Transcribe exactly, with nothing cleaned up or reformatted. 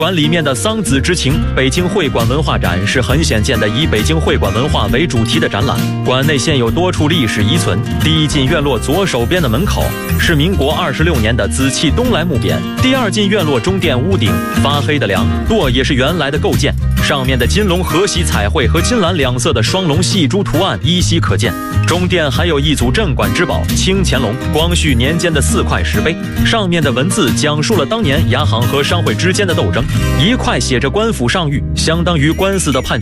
馆里面的桑梓之情，北京会馆文化展是很显见的以北京会馆文化为主题的展览。馆内现有多处历史遗存。第一进院落左手边的门口是民国二十六年的紫气东来木匾，第二进院落中殿屋顶发黑的梁垛也是原来的构件，上面的金龙河玺彩绘和金蓝两色的双龙戏珠图案依稀可见。中殿还有一组镇馆之宝清乾隆，光绪年间的四块石碑，上面的文字讲述了当年牙行和商会之间的斗争。一块写着官府上谕，相当于官司的判决。